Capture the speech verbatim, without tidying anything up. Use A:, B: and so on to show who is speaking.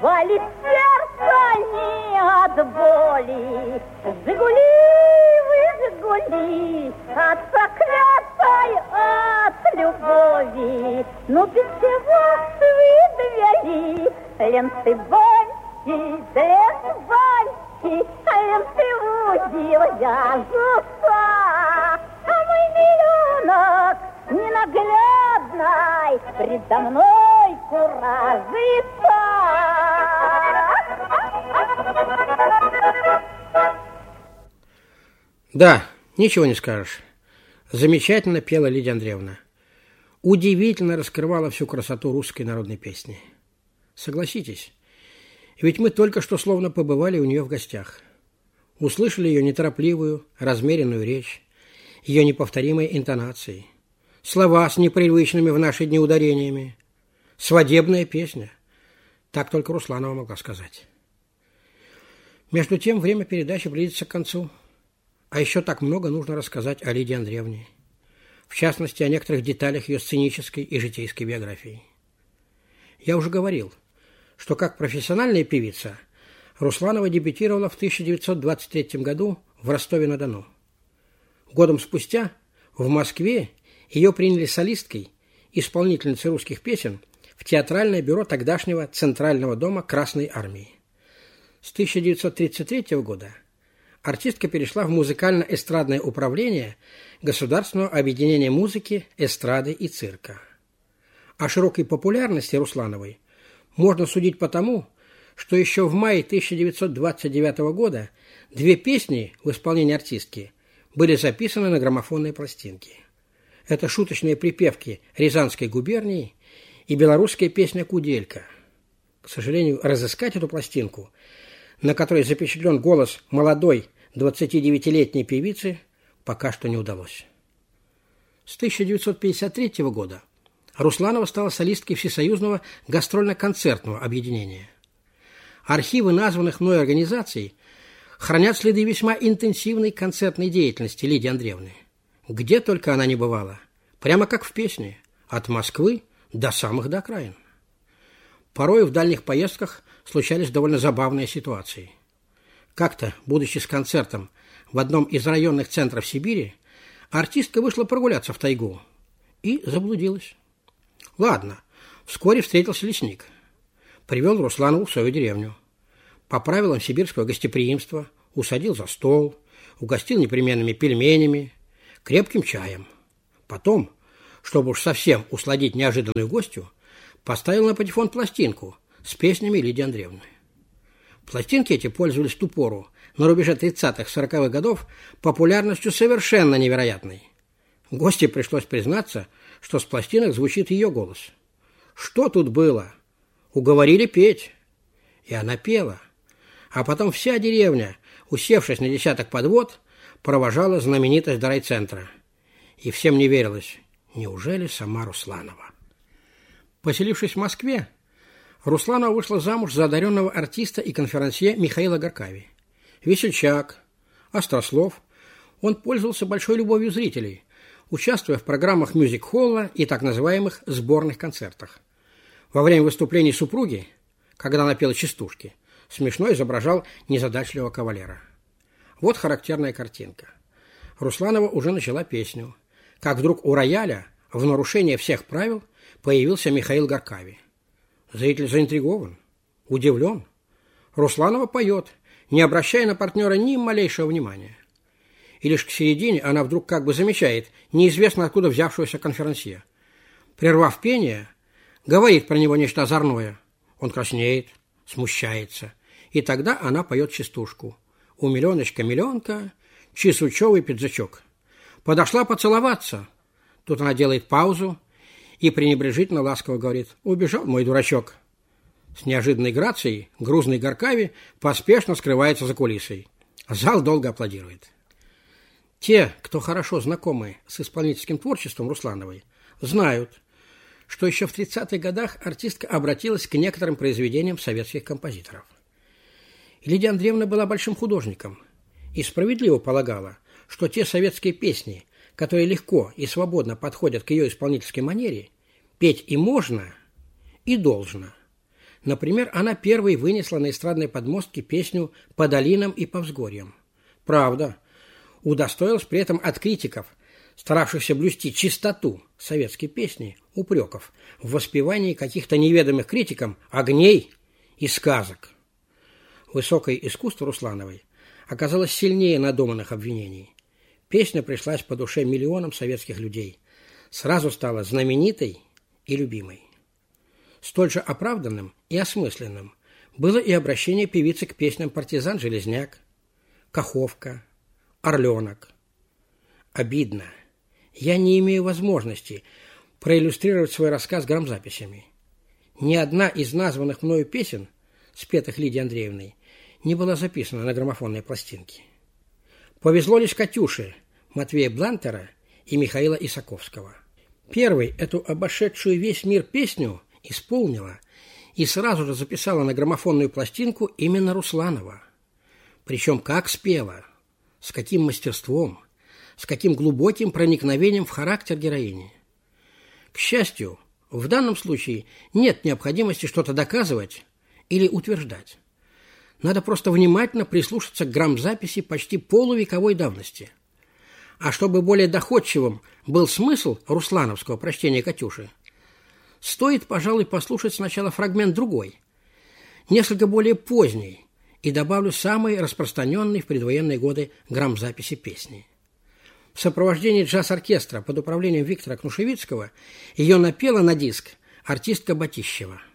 A: Валит сердце не от боли. Жигули, вы Жигули, от проклятой, от любови. Ну без всего вы довели. Ленты бальки, ленты бальки, ленты удила вяжутся. А мой миллионок ненаглядной предо мной куражится.
B: Да, ничего не скажешь. Замечательно пела Лидия Андреевна. Удивительно раскрывала всю красоту русской народной песни. Согласитесь, ведь мы только что словно побывали у нее в гостях. Услышали ее неторопливую, размеренную речь, ее неповторимые интонации, слова с непривычными в наши дни ударениями, свадебная песня. Так только Русланова могла сказать. Между тем, время передачи близится к концу. А еще так много нужно рассказать о Лидии Андреевне. В частности, о некоторых деталях ее сценической и житейской биографии. Я уже говорил, что как профессиональная певица Русланова дебютировала в тысяча девятьсот двадцать третьем году в Ростове-на-Дону. Годом спустя в Москве ее приняли солисткой, исполнительницей русских песен, в театральное бюро тогдашнего Центрального дома Красной Армии. С тысяча девятьсот тридцать третьего года артистка перешла в музыкально-эстрадное управление Государственного объединения музыки, эстрады и цирка. О широкой популярности Руслановой можно судить по тому, что еще в мае тысяча девятьсот двадцать девятого года две песни в исполнении артистки были записаны на граммофонные пластинки. Это шуточные припевки Рязанской губернии и белорусская песня «Куделька». К сожалению, разыскать эту пластинку, на которой запечатлен голос молодой двадцатидевятилетней певицы, пока что не удалось. С тысяча девятьсот пятьдесят третьего года Русланова стала солисткой Всесоюзного гастрольно-концертного объединения. Архивы названных мной организаций хранят следы весьма интенсивной концертной деятельности Лидии Андреевны. Где только она не бывала, прямо как в песне, от Москвы до самых до окраин. Порой в дальних поездках случались довольно забавные ситуации. Как-то, будучи с концертом в одном из районных центров Сибири, артистка вышла прогуляться в тайгу и заблудилась. Ладно, вскоре встретился лесник. Привел Русланову в свою деревню. По правилам сибирского гостеприимства усадил за стол, угостил непременными пельменями, крепким чаем. Потом, чтобы уж совсем усладить неожиданную гостью, поставил на патефон пластинку с песнями Лидии Андреевны. Пластинки эти пользовались в ту пору, на рубеже тридцатых-сороковых годов, популярностью совершенно невероятной. Гости пришлось признаться, что с пластинок звучит ее голос. Что тут было? Уговорили петь. И она пела. А потом вся деревня, усевшись на десяток подвод, провожала знаменитость до райцентра. И всем не верилось. Неужели сама Русланова? Поселившись в Москве, Русланова вышла замуж за одаренного артиста и конферансье Михаила Горкави. Весельчак, острослов, он пользовался большой любовью зрителей, участвуя в программах мюзик-холла и так называемых сборных концертах. Во время выступлений супруги, когда она пела частушки, смешно изображал незадачливого кавалера. Вот характерная картинка. Русланова уже начала песню, как вдруг у рояля, в нарушение всех правил, появился Михаил Горкави. Зритель заинтригован, удивлен. Русланова поет, не обращая на партнера ни малейшего внимания. И лишь к середине она вдруг как бы замечает неизвестно откуда взявшегося конферансье. Прервав пение, говорит про него нечто озорное. Он краснеет, смущается. И тогда она поет частушку. У миллионочка-миллионка, чесучевый пиджачок. Подошла поцеловаться. Тут она делает паузу и пренебрежительно ласково говорит: «Убежал мой дурачок». С неожиданной грацией грузный Горкави поспешно скрывается за кулисой. Зал долго аплодирует. Те, кто хорошо знакомы с исполнительским творчеством Руслановой, знают, что еще в тридцатых годах артистка обратилась к некоторым произведениям советских композиторов. Лидия Андреевна была большим художником и справедливо полагала, что те советские песни, которые легко и свободно подходят к ее исполнительской манере, петь и можно, и должно. Например, она первой вынесла на эстрадные подмостки песню «По долинам и по взгорьям». Правда, удостоилась при этом от критиков, старавшихся блюсти чистоту советской песни, упреков в воспевании каких-то неведомых критикам огней и сказок. Высокое искусство Руслановой оказалось сильнее надуманных обвинений. Песня пришлась по душе миллионам советских людей, сразу стала знаменитой и любимой. Столь же оправданным и осмысленным было и обращение певицы к песням «Партизан-железняк», «Каховка», «Орленок». Обидно. Я не имею возможности проиллюстрировать свой рассказ грамзаписями. Ни одна из названных мною песен, спетых Лидией Андреевной, не была записана на граммофонной пластинке. Повезло лишь Катюше, Матвея Блантера и Михаила Исаковского. Первый эту обошедшую весь мир песню исполнила и сразу же записала на граммофонную пластинку именно Русланова. Причем как спела, с каким мастерством, с каким глубоким проникновением в характер героини. К счастью, в данном случае нет необходимости что-то доказывать или утверждать. Надо просто внимательно прислушаться к грамзаписи почти полувековой давности. А чтобы более доходчивым был смысл руслановского прочтения Катюши, стоит, пожалуй, послушать сначала фрагмент другой, несколько более поздний, и добавлю самый распространенный в предвоенные годы грамзаписи песни. В сопровождении джаз-оркестра под управлением Виктора Кнушевицкого ее напела на диск артистка Батищева.